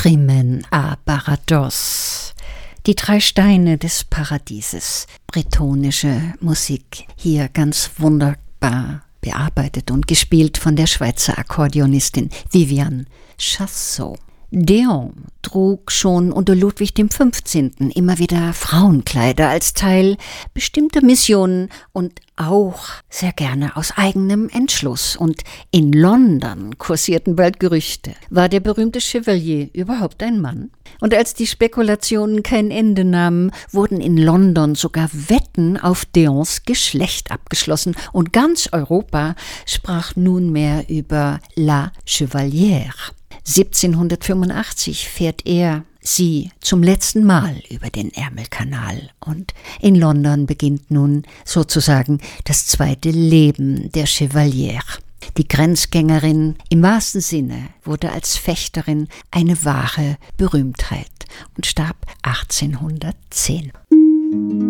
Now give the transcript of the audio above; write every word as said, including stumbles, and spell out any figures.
Trimen à Barados. Die drei Steine des Paradieses. Bretonische Musik. Hier ganz wunderbar bearbeitet und gespielt von der Schweizer Akkordeonistin Viviane Chassot. Deon trug schon unter Ludwig dem Fünfzehnten immer wieder Frauenkleider als Teil bestimmter Missionen und auch sehr gerne aus eigenem Entschluss. Und in London kursierten bald Gerüchte. War der berühmte Chevalier überhaupt ein Mann? Und als die Spekulationen kein Ende nahmen, wurden in London sogar Wetten auf Deons Geschlecht abgeschlossen. Und ganz Europa sprach nunmehr über La Chevalière. siebzehnhundertfünfundachtzig fährt er sie zum letzten Mal über den Ärmelkanal und in London beginnt nun sozusagen das zweite Leben der Chevalière. Die Grenzgängerin im wahrsten Sinne wurde als Fechterin eine wahre Berühmtheit und starb achtzehnhundertzehn.